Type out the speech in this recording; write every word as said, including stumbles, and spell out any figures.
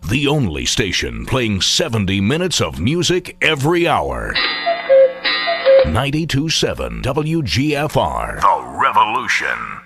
the only station playing seventy minutes of music every hour. ninety-two point seven W G F R. The Revolution.